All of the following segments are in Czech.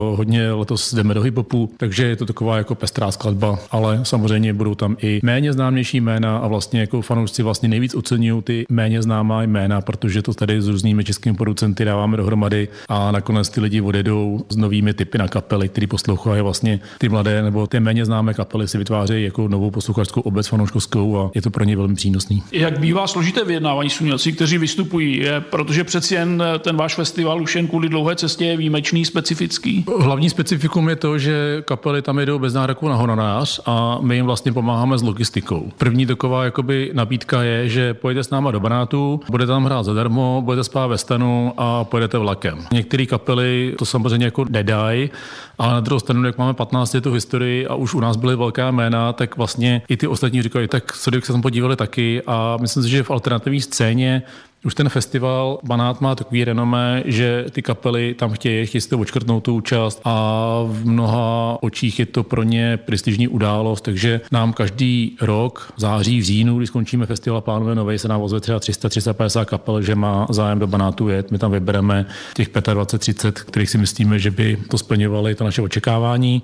Hodně letos jdeme do hip-hopu, takže je to taková jako pestrá skladba, ale samozřejmě budou tam i méně známější jména a vlastně jako fanoušci vlastně nejvíc oceňují ty méně známá jména, protože to tady s různými českými producenty dáváme dohromady a nakonec ty lidi odjedou s novými typy na kapely, který poslouchají vlastně ty mladé nebo ty méně známé kapely si vytvářejí jako novou posluchačskou obec fanouškovskou a je to pro ně velmi přínosný. Jak bývá složité vyjednávání s umělci, kteří vystupují, protože přeci jen ten váš festival už jen kvůli dlouhé cestě je výjimečný, specifický? Hlavní specifikum je to, že kapely tam jdou bez nároku na honorář a my jim vlastně pomáháme s logistikou. První taková jakoby nabídka je, že pojedete s náma do Banátu, budete tam hrát zadarmo, budete spát ve stanu a pojedete vlakem. Některé kapely to samozřejmě jako nedají, ale na druhou stranu, jak máme 15 let historii a už u nás byly velká jména, tak vlastně i ty ostatní říkají, tak co kdyby se tam podívali taky a myslím si, že v alternativní scéně už ten festival Banát má takový renomé, že ty kapely tam chtějí si odškrtnout tu účast a v mnoha očích je to pro ně prestižní událost, takže nám každý rok, v září, v říjnu, když skončíme festival Pánové Novej, se nám ozve třeba 300-350 kapel, že má zájem do Banátu jet. My tam vybereme těch 25-30, kterých si myslíme, že by to splňovaly to naše očekávání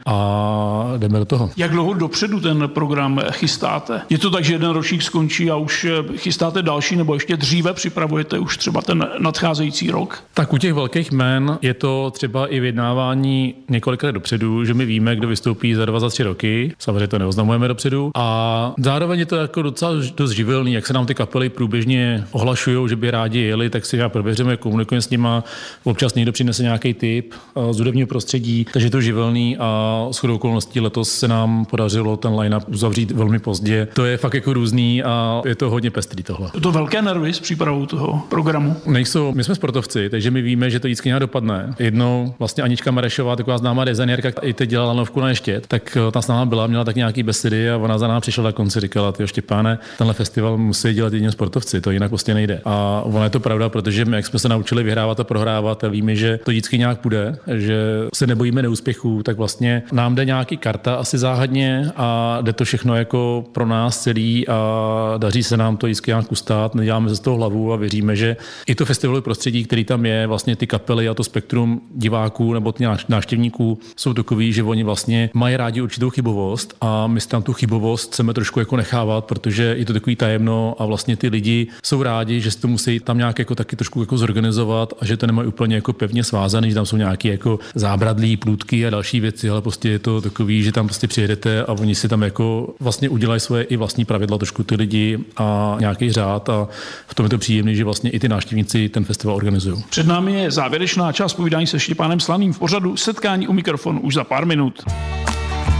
a jdeme do toho. Jak dlouho dopředu ten program chystáte? Je to tak, že jeden ročník skončí a už chystáte další, nebo ještě dříve připravujete už třeba ten nadcházející rok? Tak u těch velkých jmen je to třeba i vyjednávání několikrát dopředu, že my víme, kdo vystoupí za 2, za 3 roky. Samozřejmě to neoznamujeme dopředu. A zároveň je to jako docela dost živelný, jak se nám ty kapely průběžně ohlašují, že by rádi jeli, tak si já prověříme, komunikujeme s nima. Občas někdo přinese nějaký tip z hudebního prostředí, takže je to živelný a shodou okolností letos se nám podařilo ten line-up uzavřít velmi pozdě. To je fakt jako různý a je to hodně pestrý tohle. To velké nervy s přípravou toho programu? Nejsou, my jsme sportovci, takže my víme, že to vždycky nějak dopadne. Jednou vlastně Anička Marešová, taková známá designérka, i teď dělala lanovku na Ještěd, tak ta s náma byla, měla tak nějaký besedy a ona za náma přišla na konci, říkala: "Tyjo, Štěpáne, tenhle festival musí dělat jedině sportovci, to jinak prostě nejde." A ono je to pravda, protože my, jak jsme se naučili vyhrávat a prohrávat a víme, že to vždycky nějak půjde, že se nebojíme neúspěchů, tak vlastně nám jde nějaký karta asi záhadně a jde to všechno jako pro nás celý a daří se nám to vždycky nějak ustát, neděláme ze toho hlavu a věříme, že i to festivalové prostředí, který tam je, vlastně ty kapely a to spektrum diváků nebo ty návštěvníků jsou takový, že oni vlastně mají rádi určitou chybovost a my si tam tu chybovost chceme trošku jako nechávat, protože je to takový tajemno a vlastně ty lidi jsou rádi, že si to musí tam nějak jako taky trošku jako zorganizovat a že to nemají úplně jako pevně svázaný, že tam jsou nějaké jako zábradlí, plůtky a další věci, ale prostě je to takový, že tam prostě přijedete a oni si tam jako vlastně udělají svoje i vlastní pravidla trošku ty lidi a nějaký řád a v tom je to příjemný, že vlastně i ty návštěvníci ten festival organizují. Před námi je závěrečná část povídání se Štěpánem Slaným v pořadu Setkání u mikrofonu už za pár minut.